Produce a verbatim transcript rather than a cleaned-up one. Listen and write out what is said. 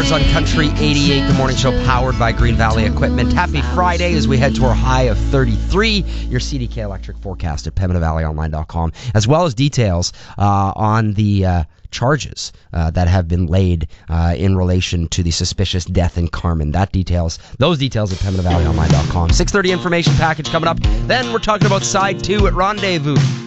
Birds on Country eighty-eight, the morning show powered by Green Valley Equipment. Happy Friday as we head to our high of thirty-three. Your C D K electric forecast at pembina valley online dot com, as well as details uh, on the uh, charges uh, that have been laid uh, in relation to the suspicious death in Carman. That details, those details at pembina valley online dot com. six thirty information package coming up. Then we're talking about side two at Rendezvous.